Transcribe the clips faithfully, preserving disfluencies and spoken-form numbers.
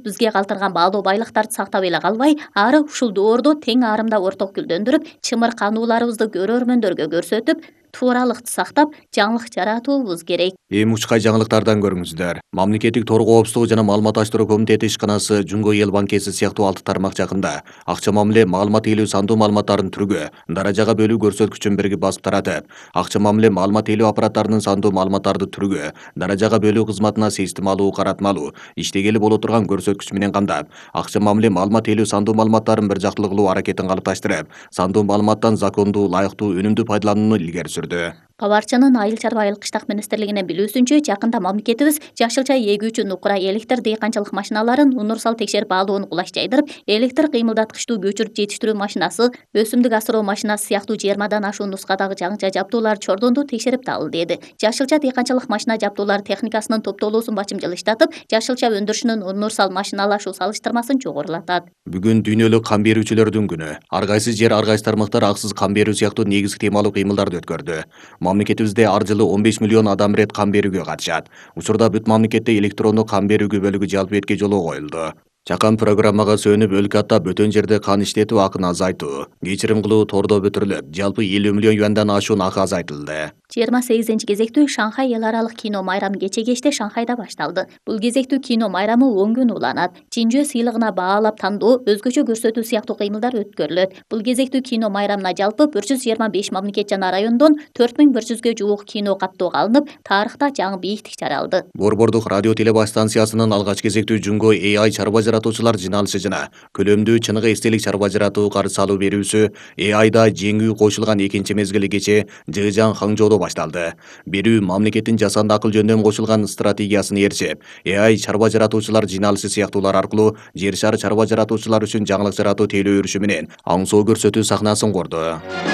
бизге калтырган баалуу байлыктарды сактап эле калбай, ары ушул доорду тең аарымда орток гүлдөндүрүп, чымырканууларыбызды көрөрмөндөргө көрсөтүп, тууралыкты сактап, жаңылык жаратуубуз керек. Эми учкай жаңылыктардан көрүңүздөр. Мамлекеттик Тор коопсуздугу жана маалыматташтыруу комитети ишканасы Жумго Эл банкеси сыяктуу алты тармак жакында акча мамиле маалымат ээлөө сандуу маалыматтарын түргө, даражага бөлүү көрсөткүчүн бирге басып таратып, акча мамиле маалымат ээлөө аппараттарынын сандуу маалыматтарды түргө, даражага бөлүү кызматына системалуу каратмалуу, иштегели боло турган көрсөткүч менен камдап, акча мамиле маалымат ээлөө сандуу маалыматтарын бир жактылуу кылуу аракетин калыпташтырып, сандуу маалыматтан закондуу, ылайыктуу, өнүмдүү пайдаланууну илгери сүрдү. Кабарчынын Айыл чарба айыл кыштак министрлигинин билүүсүнчө, жакында мамлекетибиз жашылча эгүүчү нукура электр дыйканчылык машиналарын универсал текшерип алууну кулаш жайдырып, электр кыймылдаткычтуу көчүрүп жетиштирүү машинасы, өсүмдүк асыроо машинасы сыяктуу жыйырмадан ашуун нускадагы жаңча жабдуулар чордонду текшерип табылды деди. Жашылча дыйканчылык машина жабдуулары техникасынын топтоолуусун бачымчыл иштатып, жашылча өндүрүшүнүн универсал машиналашуу салыштырмасын жогорулатат. Бүгүн дүйнөлүк кан берүүчүлөрдүн күнү. Ар кайсы жер, ар кайсы тармактар аксыз кан берүү сыяктуу негизги темалуу кыймылдарды өткөрдү. Мамлекетибизде ар жылы он беш миллион адам ирет кан берүүгө катышат. Учурда бүт мамлекетте электрондук кан берүү күбөлүгү жалпы бетке жолоо коюлду. Чакан программага сөнүп, өлкө аттап бөтөн жерде кан иштетүү акын азайтуу, кечирим кылуу тордо бүтүрүлүп, жалпы элүү миллион юандан ашуун акы азайтылды. жыйырма сегизинчи кезектүү Шанхай эл аралык кино майрамы кече кечте Шанхайда башталды. Бул кезектүү кино майрамы он күн уланат. Чинжө сыйлыгына баалап тандоо, өзгөчө көрсөтүү сыяктуу кыймылдар өткөрүлөт. Бул кезектүү кино майрамына жалпы бир жүз жыйырма беш мамлекет жана райондон төрт миң бир жүзгө жуук кино каттоого алынып, тарыхта жаңы бийиктик жаралды. Борбордук радио телебастанциясынын алгач кезектүү Жумго эй ай чарба жаратуучулар жиналышы жана көлөмдүү чыныгы эстелик чарба жаратуу карыз салуу берүүсү эй айда жеңүү кошулган экинчи мезгили кече Жыжан Хаңжоодо башталды. Берүү мамлекеттин жасанды акыл жөндөм кошулган стратегиясын ээрчип, эй ай чарба жаратуучулар жиналышы сыяктуулар аркылуу жер шары чарба жаратуучулар үчүн жаңылык жаратуу тейлөө өрүшү менен аңсоо көрсөтүү сахнасын курду.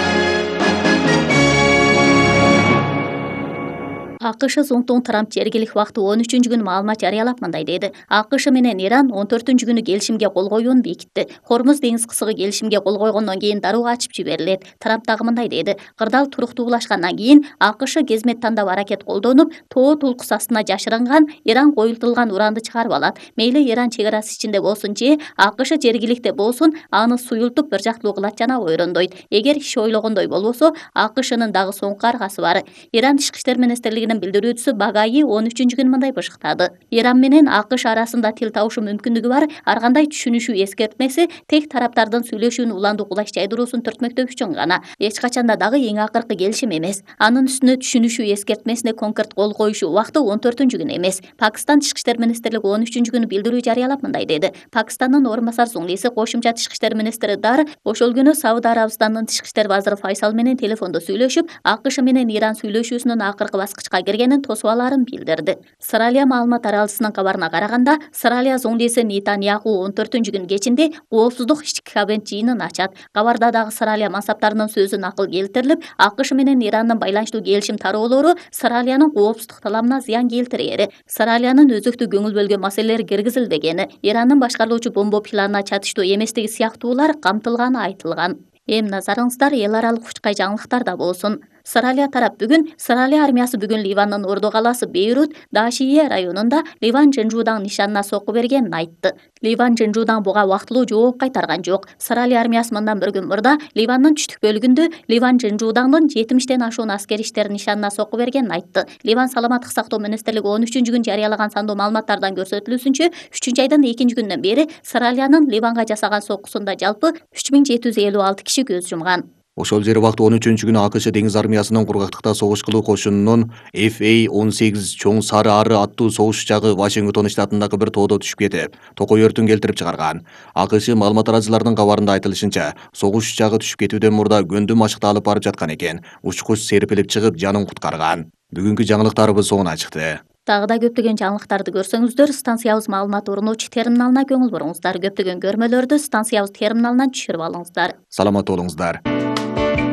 АКШ Зоңтон Трамп жергилик убакыты он үчүнчү күнү маалымат жарыялап мындай деди. АКШ менен Иран он төртүнчү күнү келишимге кол коюуну бекитти. Хормуз деңиз кысыгы келишимге кол койгондон кийин дароо ачып жиберилет. Трамп дагы мындай деди. Кырдаал туруктуулашкандан кийин АКШ кезмет тандап аракет колдонуп, тоо толкус астына жашырынган Иран коюлтулган уранды чыгарып алат. Мейли Иран чек арасы ичинде болсун же АКШ жергиликте болсун, аны суюлтуп бир жактылуу кылат жана ойрондойт. Эгер киши ойлогондой болбосо, АКШнын дагы соңку аргасы бар. Иран тышкы иштер министрлигинин билдирүүчүсү Багаи он үчүнчү күнү мындай бышыктады. Иран менен АКШ арасында тил табышы мүмкүндүгү бар ар кандай түшүнүшүү эскертмеси тек тараптардын сүйлөшүүнү уландуу кулаш жайдыруусун түртмөктөө үчүн гана. Эч качанда дагы эң акыркы келишим эмес. Анын үстүнө түшүнүшүү эскертмесине конкрет кол коюшу убакыты он төртүнчү күнү эмес. Пакистан тышкы иштер министрлиги он үчүнчү күнү билдирүү жарыялап мындай деди. Пакистандын орун басар зуңлиси кошумча тышкы иштер министри Дар ошол күнү Сауд Арабистанынын тышкы иштер базыры Файсал менен телефондо сүйлөшүп, АКШ менен Иран сүйлөшүүсүнүн акыркы баскычка киргенин тосуп аларын билдирди. Сыралия маалымат аралчысынын кабарына караганда, Сыралия зоңлиси Нетаньяху он төртүнчү күнү кечинде коопсуздук ички кабинет жыйынын ачат. Кабарда дагы Сыралия мансаптарынын сөзү накыл келтирилип, АКШ менен Ирандын байланыштуу келишим тароолору Сыралиянын коопсуздук таламына зыян келтирери, Сыралиянын өзөктүү көңүл бөлгөн маселелери киргизилбегени, Ирандын башкарылуучу бомба планына чатыштуу эместиги сыяктуулар камтылганы айтылган. Эми назарыңыздар эл аралык учкай жаңылыктарда болсун. Сыралия тарап бүгүн Сыралия армиясы бүгүн Ливандын орду калаасы Бейрут Дашие районунда Ливан Жынжуудан нишанына сокку бергенин айтты. Ливан Жынжуудан буга убактылуу жооп кайтарган жок. Сыралия армиясы мындан bir күн мурда Ливандын түштүк бөлүгүндө Ливан Жынжуудандын жетимиштен ашуун аскери иштер нишанына сокку бергенин айтты. Ливан саламаттык сактоо министрлиги он үчүнчү күнү жарыялаган сандуу маалыматтардан көрсөтүлүүсүнчө, үчүнчү айдын экинчи күнүнөн бери Сыралиянын Ливанга жасаган соккусунда жалпы үч миң жети жүз элүү алты киши көз жумган. Ошол жер убакыт он үчүнчү күнү АКШ деңиз армиясынын кургактыкта согуш кылуу кошунунун Эф А он сегиз чоң сары ары аттуу согуш учагы Вашингтон штатындагы бир тоодо түшүп кетип, токой өртүн келтирип чыгарган. АКШ маалымат арачыларынын кабарында айтылышынча, согуш учагы түшүп кетүүдөн мурда гөндү машыкты алып барып жаткан экен. Учкуч серпилип чыгып жанын куткарган. Бүгүнкү жаңылыктарыбыз соңуна чыкты. Дагы да көптөгөн жаңылыктарды көрсөңүздөр, станциябыз маалымат орночу терминалына көңүл буруңуздар. Көптөгөн көрмөлөрдү станциябыз терминалынан түшүрүп алыңыздар. Саламат болуңуздар.